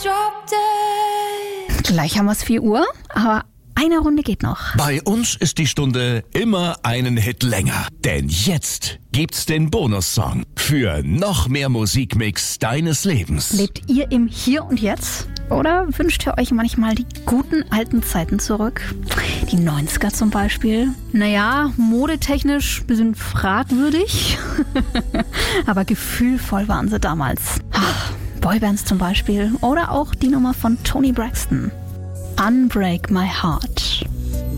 Gleich haben wir es 4 Uhr, aber eine Runde geht noch. Bei uns ist die Stunde immer einen Hit länger. Denn jetzt gibt's den Bonussong für noch mehr Musikmix deines Lebens. Lebt ihr im Hier und Jetzt? Oder wünscht ihr euch manchmal die guten alten Zeiten zurück? Die 90er zum Beispiel? Naja, modetechnisch ein bisschen fragwürdig. Aber gefühlvoll waren sie damals. Boybands zum Beispiel. Oder auch die Nummer von Toni Braxton. Unbreak My Heart.